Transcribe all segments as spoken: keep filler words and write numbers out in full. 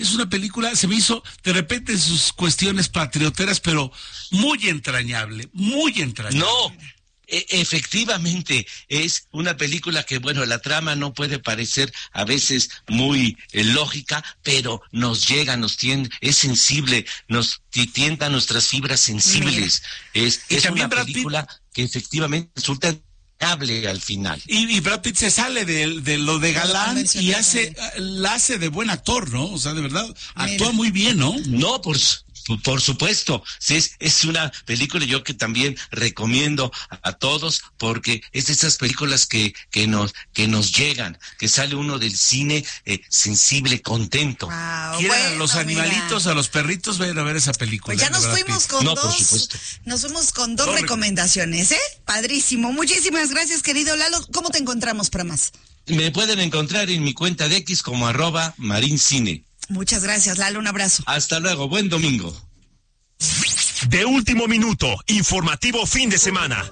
Es una película, se me hizo de repente sus cuestiones patrioteras, pero muy entrañable, muy entrañable. No, e- efectivamente, es una película que, bueno, la trama no puede parecer a veces muy eh, lógica, pero nos llega, nos tiende, es sensible, nos ti- tienta nuestras fibras sensibles. Mira. Es, es una película que efectivamente resulta al final. Y, y Brad Pitt se sale de, de lo de galán y hace, la hace de buen actor, ¿no? O sea, de verdad, actúa Mira. muy bien, ¿no? No, por Por supuesto, sí, es, es una película yo que también recomiendo a, a todos, porque es de esas películas que, que nos, que nos llegan, que sale uno del cine eh, sensible, contento. Wow, Quieran bueno, a los animalitos, mira. a los perritos, vayan a ver esa película. Pues ya nos fuimos con no, dos, nos fuimos con dos no, recomendaciones, ¿eh? Padrísimo, muchísimas gracias, querido Lalo. ¿Cómo te encontramos para más? Me pueden encontrar en mi cuenta de X como arroba marincine. Muchas gracias, Lalo, un abrazo. Hasta luego, buen domingo. De último minuto, informativo fin de semana.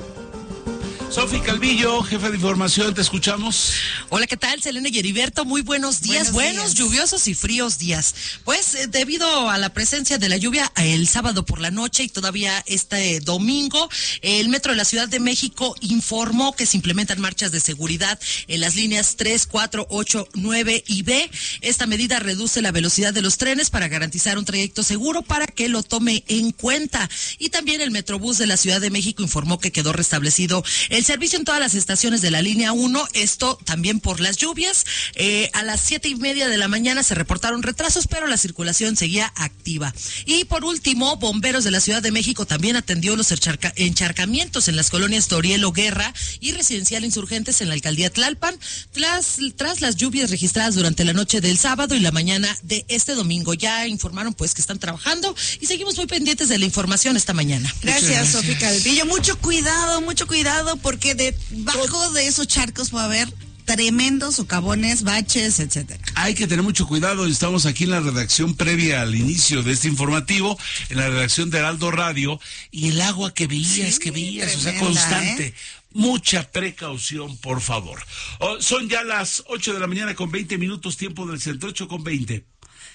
Sofi Calvillo, jefe de información, te escuchamos. Hola, ¿qué tal? Selene y Heriberto, muy buenos días, buenos, buenos días. Lluviosos y fríos días. Pues eh, debido a la presencia de la lluvia el sábado por la noche y todavía este domingo, el Metro de la Ciudad de México informó que se implementan marchas de seguridad en las líneas tres, cuatro, ocho, nueve y B. Esta medida reduce la velocidad de los trenes para garantizar un trayecto seguro para que lo tome en cuenta. Y también el Metrobús de la Ciudad de México informó que quedó restablecido el servicio en todas las estaciones de la línea uno, esto también por las lluvias. Eh, a las siete y media de la mañana se reportaron retrasos, pero la circulación seguía activa. Y por último, Bomberos de la Ciudad de México también atendió los encharca- encharcamientos en las colonias Torielo Guerra y Residencial Insurgentes en la alcaldía Tlalpan, tras, tras las lluvias registradas durante la noche del sábado y la mañana de este domingo. Ya informaron pues que están trabajando y seguimos muy pendientes de la información esta mañana. Gracias, Sofía Calvillo. Mucho cuidado, mucho cuidado, porque debajo de esos charcos va a haber tremendos socavones, baches, etcétera. Hay que tener mucho cuidado. Estamos aquí en la redacción previa al inicio de este informativo, en la redacción de Heraldo Radio, y el agua que veías, sí, que veías, tremenda, o sea, constante. ¿eh? Mucha precaución, por favor. Oh, son ya las ocho de la mañana con veinte minutos, tiempo del centro, ocho con veinte.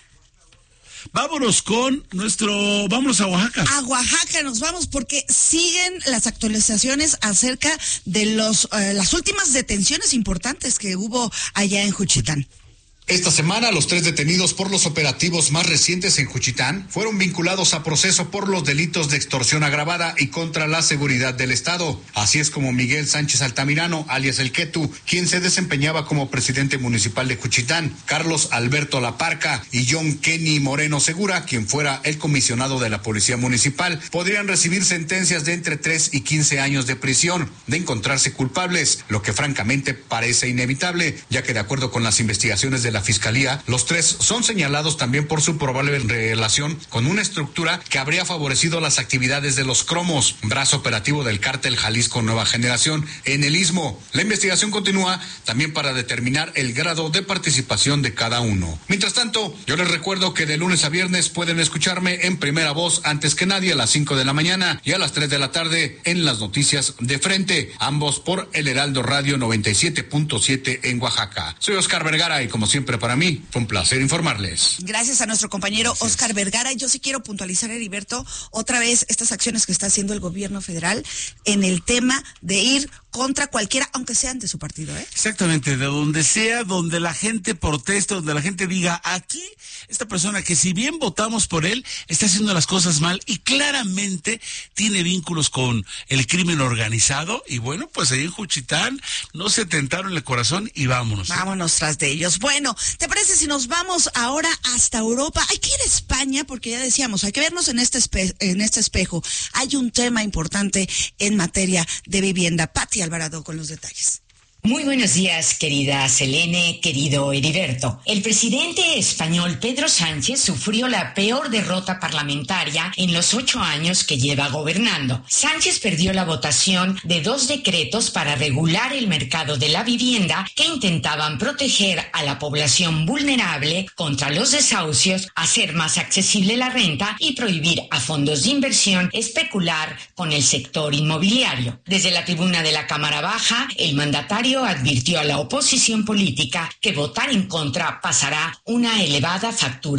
Vámonos con nuestro, vámonos a Oaxaca. A Oaxaca nos vamos porque siguen las actualizaciones acerca de los eh, las últimas detenciones importantes que hubo allá en Juchitán. Esta semana, los tres detenidos por los operativos más recientes en Juchitán fueron vinculados a proceso por los delitos de extorsión agravada y contra la seguridad del Estado. Así es como Miguel Sánchez Altamirano, alias El Quetu, quien se desempeñaba como presidente municipal de Juchitán, Carlos Alberto Laparca y John Kenny Moreno Segura, quien fuera el comisionado de la Policía Municipal, podrían recibir sentencias de entre tres y quince años de prisión de encontrarse culpables, lo que francamente parece inevitable, ya que de acuerdo con las investigaciones de la Fiscalía, los tres son señalados también por su probable relación con una estructura que habría favorecido las actividades de los Cromos, brazo operativo del cártel Jalisco Nueva Generación en el Istmo. La investigación continúa también para determinar el grado de participación de cada uno. Mientras tanto, yo les recuerdo que de lunes a viernes pueden escucharme en primera voz antes que nadie a las cinco de la mañana y a las tres de la tarde en las noticias de frente, ambos por el Heraldo Radio noventa y siete punto siete en Oaxaca. Soy Oscar Vergara y como siempre para mí fue un placer informarles. Gracias a nuestro compañero Gracias. Oscar Vergara. Yo sí quiero puntualizar, Heriberto, otra vez estas acciones que está haciendo el gobierno federal en el tema de ir contra cualquiera, aunque sean de su partido, ¿eh? Exactamente, de donde sea, donde la gente proteste, donde la gente diga, aquí, esta persona que si bien votamos por él, está haciendo las cosas mal y claramente tiene vínculos con el crimen organizado, y bueno, pues ahí en Juchitán no se tentaron el corazón y vámonos. ¿eh? Vámonos tras de ellos. Bueno, ¿te parece si nos vamos ahora hasta Europa? Hay que ir a España, porque ya decíamos, hay que vernos en este espe- en este espejo. Hay un tema importante en materia de vivienda. Pati Alvarado con los detalles. Muy buenos días, querida Selene, querido Heriberto. El presidente español Pedro Sánchez sufrió la peor derrota parlamentaria en los ocho años que lleva gobernando. Sánchez perdió la votación de dos decretos para regular el mercado de la vivienda que intentaban proteger a la población vulnerable contra los desahucios, hacer más accesible la renta y prohibir a fondos de inversión especular con el sector inmobiliario. Desde la tribuna de la Cámara Baja, el mandatario mandatario advirtió a la oposición política que votar en contra pasará una elevada factura